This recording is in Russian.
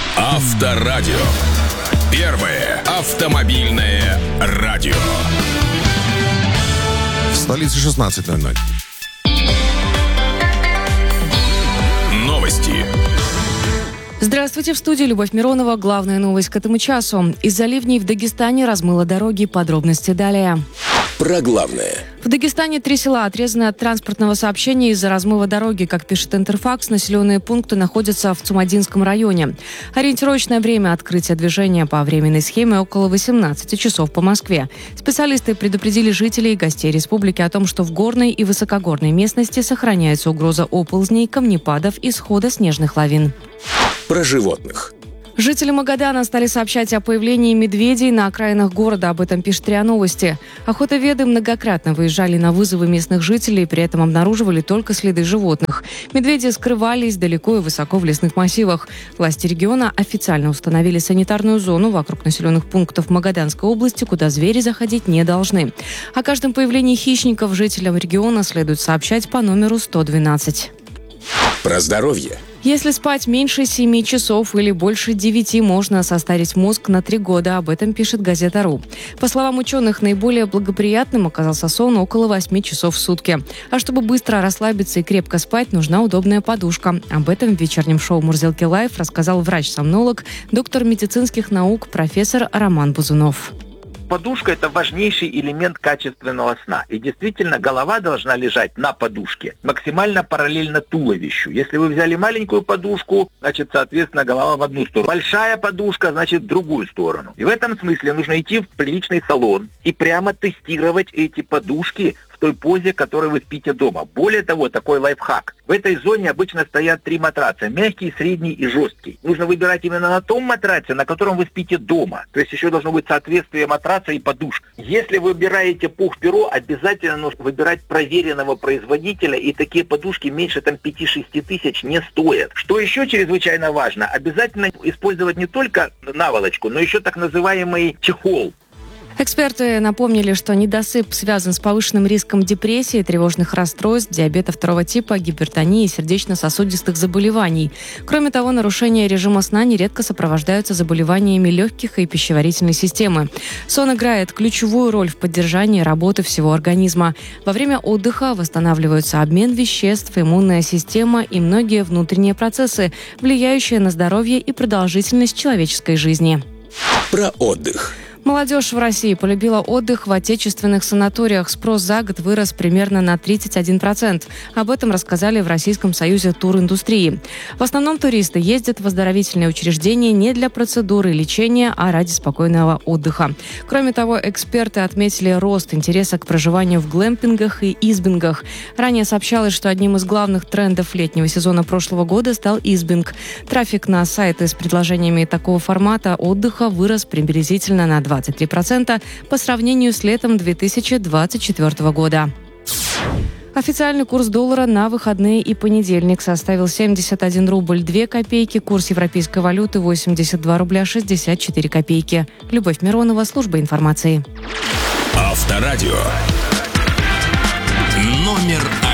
Авторадио. Первое автомобильное радио. В столице 16:00. Новости. Здравствуйте, в студии Любовь Миронова. Главная новость к этому часу. Из-за ливней в Дагестане размыло дороги. Подробности далее. Про главное. В Дагестане 3 села отрезаны от транспортного сообщения из-за размыва дороги. Как пишет Интерфакс, населенные пункты находятся в Цумадинском районе. Ориентировочное время открытия движения по временной схеме около 18 часов по Москве. Специалисты предупредили жителей и гостей республики о том, что в горной и высокогорной местности сохраняется угроза оползней, камнепадов и схода снежных лавин. Про животных. Жители Магадана стали сообщать о появлении медведей на окраинах города. Об этом пишет РИА Новости. Охотоведы многократно выезжали на вызовы местных жителей, при этом обнаруживали только следы животных. Медведи скрывались далеко и высоко в лесных массивах. Власти региона официально установили санитарную зону вокруг населенных пунктов Магаданской области, куда звери заходить не должны. О каждом появлении хищников жителям региона следует сообщать по номеру 112. Про здоровье. Если спать меньше 7 часов или больше 9, можно состарить мозг на 3 года. Об этом пишет газета «Ру». По словам ученых, наиболее благоприятным оказался сон около 8 часов в сутки. А чтобы быстро расслабиться и крепко спать, нужна удобная подушка. Об этом в вечернем шоу «Мурзилки Лайф» рассказал врач-сомнолог, доктор медицинских наук, профессор Роман Бузунов. Подушка – это важнейший элемент качественного сна. И действительно, голова должна лежать на подушке максимально параллельно туловищу. Если вы взяли маленькую подушку, значит, соответственно, голова в одну сторону. Большая подушка, значит, в другую сторону. И в этом смысле нужно идти в приличный салон и прямо тестировать эти подушки в той позе, в которой вы спите дома. Более того, такой лайфхак. В этой зоне обычно стоят 3 матраца. Мягкий, средний и жесткий. Нужно выбирать именно на том матраце, на котором вы спите дома. То есть еще должно быть соответствие матраца и подушки. Если вы выбираете пух-перо, обязательно нужно выбирать проверенного производителя. И такие подушки меньше 5-6 тысяч не стоят. Что еще чрезвычайно важно, обязательно использовать не только наволочку, но еще так называемый чехол. Эксперты напомнили, что недосып связан с повышенным риском депрессии, тревожных расстройств, диабета 2 типа, гипертонии и сердечно-сосудистых заболеваний. Кроме того, нарушения режима сна нередко сопровождаются заболеваниями легких и пищеварительной системы. Сон играет ключевую роль в поддержании работы всего организма. Во время отдыха восстанавливаются обмен веществ, иммунная система и многие внутренние процессы, влияющие на здоровье и продолжительность человеческой жизни. Про отдых. Молодежь в России полюбила отдых в отечественных санаториях. Спрос за год вырос примерно на 31%. Об этом рассказали в Российском союзе туриндустрии. В основном туристы ездят в оздоровительные учреждения не для процедуры лечения, а ради спокойного отдыха. Кроме того, эксперты отметили рост интереса к проживанию в глэмпингах и избингах. Ранее сообщалось, что одним из главных трендов летнего сезона прошлого года стал избинг. Трафик на сайты с предложениями такого формата отдыха вырос приблизительно на 23% по сравнению с летом 2024 года. Официальный курс доллара на выходные и понедельник составил 71 рубль 2 копейки, курс европейской валюты 82 рубля 64 копейки. Любовь Миронова, служба информации. Авторадио. Номер 1.